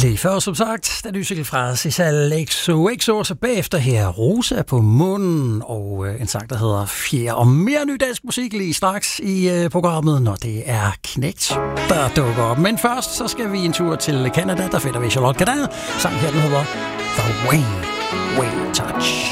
Lige før, som sagt, den nye cykel fra Cesal XOXO, så bagefter her Rosa på munden, og en sang, der hedder Fjer, og mere ny dansk musik lige straks i programmet, når det er Knægt, der dukker op. Men først, så skal vi en tur til Canada, der finder vi Charlotte Gardin, sang her, den hedder The Way Touch.